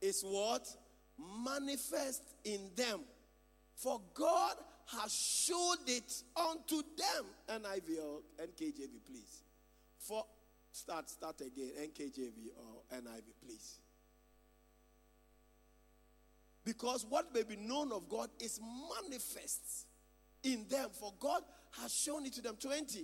is what? Manifest in them. For God has showed it unto them. NIV or NKJV, please. Start again. NKJV or NIV, please. Because what may be known of God is manifest in them. For God has shown it to them. 20.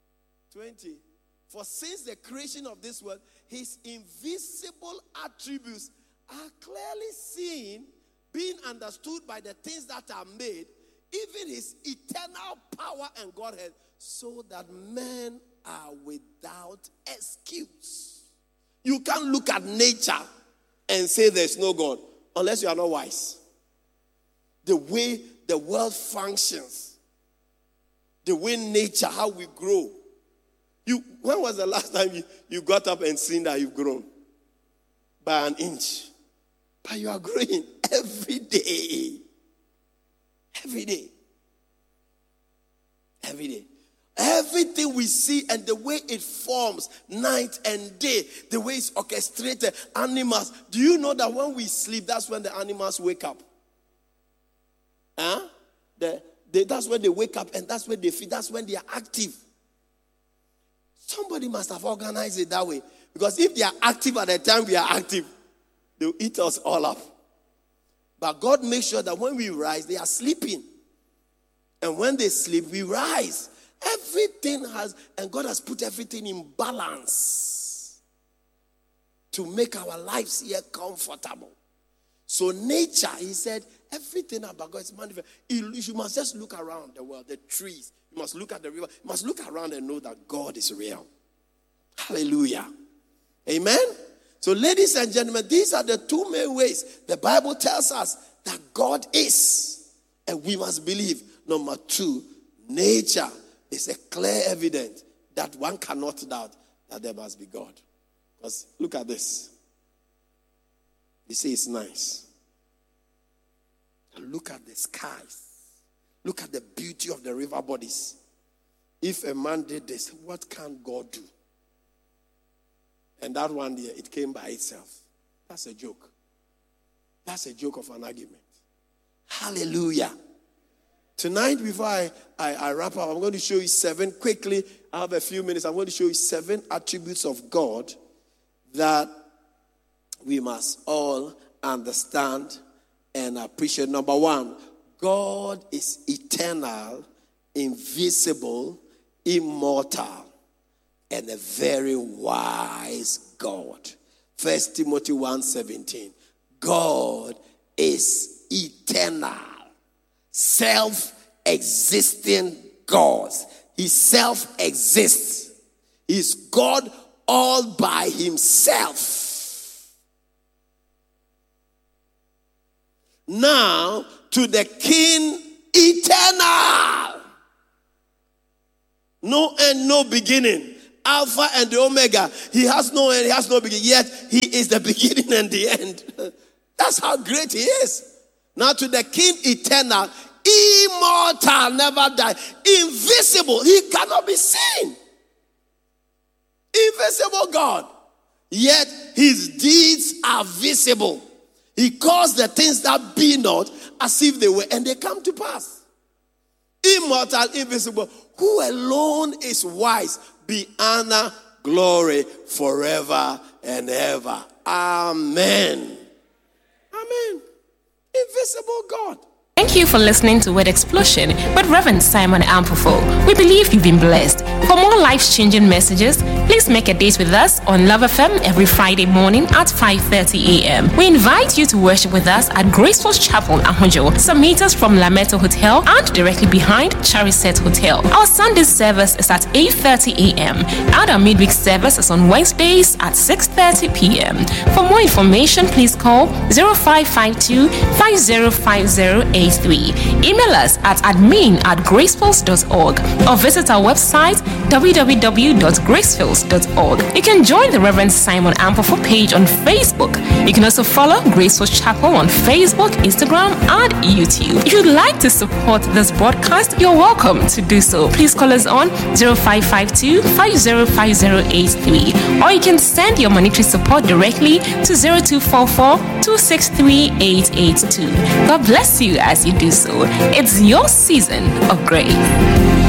For since the creation of this world, his invisible attributes are clearly seen, being understood by the things that are made, even his eternal power and Godhead, so that men are without excuse. You can't look at nature and say there's no God unless you are not wise. The way the world functions, the way nature, how we grow. When was the last time you got up and seen that you've grown? By an inch. But you are growing every day. Every day. Every day. Everything we see and the way it forms night and day, the way it's orchestrated, animals. Do you know that when we sleep, that's when the animals wake up? That's when they wake up and that's when they feed. That's when they are active. Somebody must have organized it that way. Because if they are active at the time we are active, they'll eat us all up. But God makes sure that when we rise, they are sleeping. And when they sleep, we rise. Everything and God has put everything in balance to make our lives here comfortable. So nature, he said, everything about God is manifest. You must just look around the world, the trees. You must look at the river. You must look around and know that God is real. Hallelujah. Amen? So ladies and gentlemen, these are the two main ways the Bible tells us that God is. And we must believe. Number two, nature is a clear evidence that one cannot doubt that there must be God. Because look at this. You see, it's nice. And look at the skies. Look at the beauty of the river bodies. If a man did this, what can God do? And that one day, it came by itself. That's a joke. That's a joke of an argument. Hallelujah. Tonight, before I wrap up, I'm going to show you 7 quickly. I have a few minutes. I'm going to show you 7 attributes of God that we must all understand and appreciate. Number 1, God is eternal, invisible, immortal, and a very wise God. 1 Timothy 1:17. God is eternal, self-existing God. He self-exists. He's God all by himself. Now, to the King eternal. No end, no beginning. Alpha and the Omega. He has no end, he has no beginning. Yet, he is the beginning and the end. That's how great he is. Now, to the King eternal, immortal, never die, invisible, he cannot be seen. Invisible God. Yet, his deeds are visible. He calls the things that be not as if they were, and they come to pass. Immortal, invisible, who alone is wise, be honor, glory forever and ever. Amen. Amen. Invisible God. Thank you for listening to Word Explosion with Reverend Simon Ampofo. We believe you've been blessed. For more life-changing messages, please make a date with us on Love FM every Friday morning at 5:30 a.m. We invite you to worship with us at Graceful Chapel, Ahunjo, some meters from Lameto Hotel and directly behind Chariset Hotel. Our Sunday service is at 8:30 a.m. and our midweek service is on Wednesdays at 6:30 p.m. For more information, please call 0552 5050 0050-630-5083. Email us at admin@gracefulls.org or visit our website www.gracefulls.org. You can join the Reverend Simon Ampofo page on Facebook. You can also follow Graceful Chapel on Facebook, Instagram, and YouTube. If you'd like to support this broadcast, you're welcome to do so. Please call us on 0552-505083, or you can send your monetary support directly to 0244-263-882. God bless you as you do so. It's your season of grace.